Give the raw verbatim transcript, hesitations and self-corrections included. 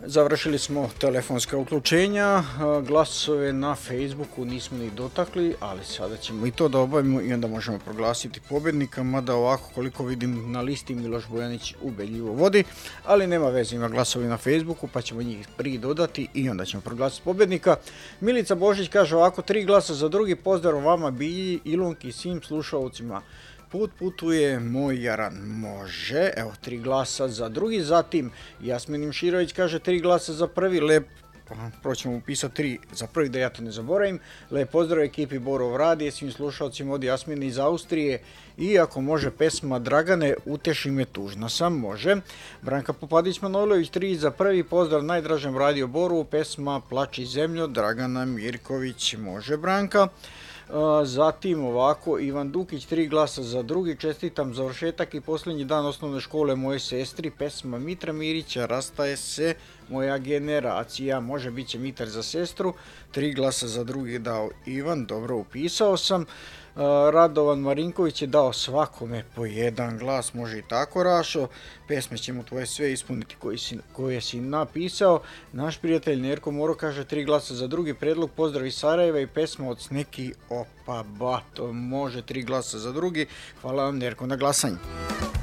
Završili smo telefonska uključenja, glasove na Facebooku nismo ni dotakli, ali sada ćemo i to da obavimo i onda možemo proglasiti pobjednika, mada ovako koliko vidim na listi Miloš Bojanić ubedljivo vodi, ali nema veze, ima glasovi na Facebooku pa ćemo njih prije dodati i onda ćemo proglasiti pobjednika. Milica Božić kaže ovako, tri glasa za drugi, pozdrav vama Bilji, Ilunki i svim slušalcima. Put putuje moj jaran, može, evo tri glasa za drugi, zatim Jasmin Širović kaže tri glasa za prvi, lep, prvo ćemo upisati tri za prvi da ja to ne zaboravim, lep pozdrav ekipi Borov radije, svim slušalcima od Jasmine iz Austrije i ako može pesma Dragane, uteši me tužna sam, može. Branka Popadić-Manojlović tri za prvi, pozdrav najdražem radio Boru, pesma Plači zemljo, Dragana Mirković, može Branka. Zatim ovako, Ivan Dukić, tri glasa za drugi, čestitam završetak i posljednji dan osnovne škole moje sestri, pesma Mitra Mirića, rastaje se moja generacija, može bit će Mitar za sestru, tri glasa za drugi dao Ivan, dobro upisao sam. Radovan Marinković je dao svakome po jedan glas, može i tako Rašo, pesme ćemo tvoje sve ispuniti koje si, koje si napisao. Naš prijatelj Nerko Moro kaže tri glasa za drugi predlog, pozdrav iz Sarajeva i pesma od Sneki Opa Bato, može tri glasa za drugi, hvala vam Nerko na glasanju.